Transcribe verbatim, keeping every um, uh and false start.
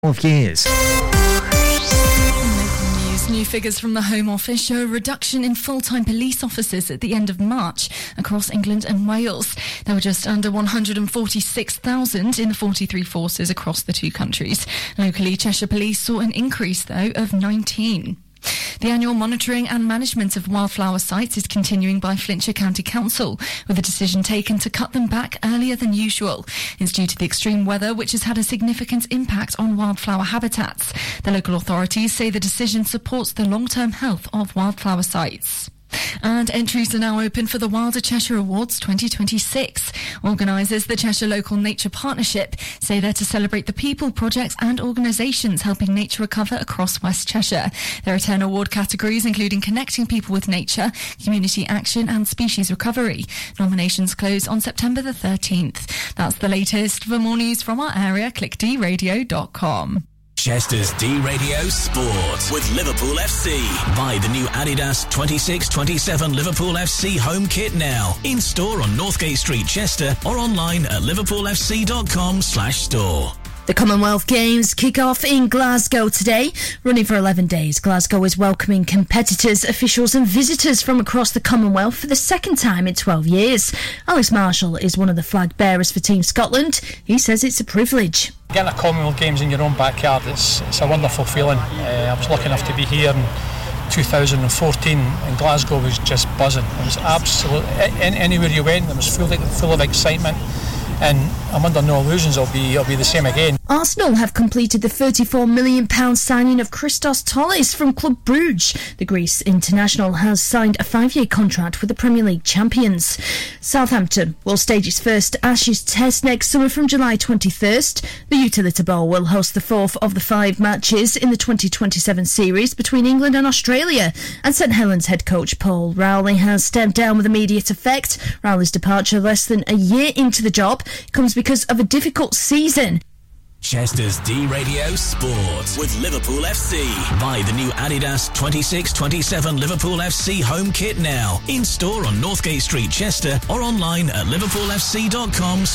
twelve years. New figures from the Home Office show a reduction in full-time police officers at the end of March across England and Wales. There were just under one hundred forty-six thousand in the forty-three forces across the two countries. Locally, Cheshire Police saw an increase, though, of nineteen. The annual monitoring and management of wildflower sites is continuing by Flintshire County Council, with a decision taken to cut them back earlier than usual. It's due to the extreme weather, which has had a significant impact on wildflower habitats. The local authorities say the decision supports the long-term health of wildflower sites. And entries are now open for the Wilder Cheshire Awards twenty twenty-six. Organisers, the Cheshire Local Nature Partnership, say they're to celebrate the people, projects and organisations helping nature recover across West Cheshire. There are ten award categories, including connecting people with nature, community action and species recovery. Nominations close on September the thirteenth. That's the latest. For more news from our area, click d radio dot com. Chester's D-Radio Sport with Liverpool F C. Buy the new Adidas twenty-six twenty-seven Liverpool F C home kit now. In store on Northgate Street, Chester, or online at liverpool f c dot com slash store. The Commonwealth Games kick off in Glasgow today. Running for eleven days, Glasgow is welcoming competitors, officials and visitors from across the Commonwealth for the second time in twelve years. Alex Marshall is one of the flag bearers for Team Scotland. He says it's a privilege. Getting a Commonwealth Games in your own backyard, it's, it's a wonderful feeling. Uh, I was lucky enough to be here in two thousand fourteen and Glasgow was just buzzing. It was absolutely, anywhere you went, it was full of, full of excitement. And I'm under no illusions it'll be, it'll be the same again. Arsenal have completed the thirty-four million pounds signing of Christos Tollis from Club Brugge. The Greece international has signed a five-year contract with the Premier League champions. Southampton will stage its first Ashes Test next summer from July twenty-first. The Utilita Bowl will host the fourth of the five matches in the twenty twenty-seven series between England and Australia. And St Helens head coach Paul Rowley has stepped down with immediate effect. Rowley's departure less than a year into the job comes because of a difficult season. Chester's D-Radio Sport with Liverpool F C. Buy the new Adidas twenty-six twenty-seven Liverpool F C home kit now. In store on Northgate Street, Chester, or online at liverpool f c dot com.